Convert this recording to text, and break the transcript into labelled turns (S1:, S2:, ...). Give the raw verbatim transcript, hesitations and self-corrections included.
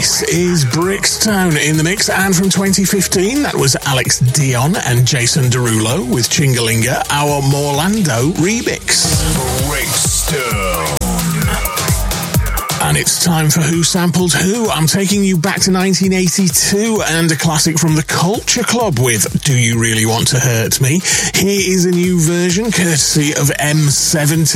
S1: This is Brixton in the mix, and from twenty fifteen, that was Alex Dion and Jason Derulo with Chingalinga, our Morlando remix.
S2: Brixton.
S1: And it's time for Who Sampled Who. I'm taking you back to nineteen eighty-two and a classic from the Culture Club with Do You Really Want to Hurt Me? Here is a new version courtesy of M seventeen.